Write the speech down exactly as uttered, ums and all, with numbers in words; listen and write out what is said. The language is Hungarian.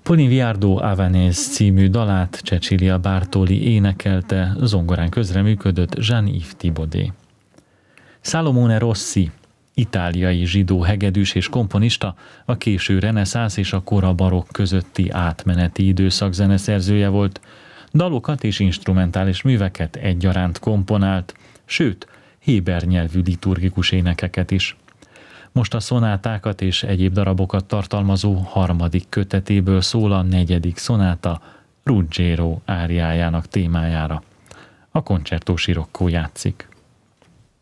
Poliviardo Avanés című dalát Cecilia Bartoli énekelte, zongorán közreműködött Jean-Yves Thibaudet. Salomone Rossi, itáliai zsidó hegedűs és komponista, a késő reneszánsz és a kora barokk közötti átmeneti időszak zeneszerzője volt. Dalokat és instrumentális műveket egyaránt komponált, sőt, héber nyelvű liturgikus énekeket is. Most a szonátákat és egyéb darabokat tartalmazó harmadik kötetéből szól a negyedik szonáta Ruggiero áriájának témájára. A Concerto Scirocco játszik.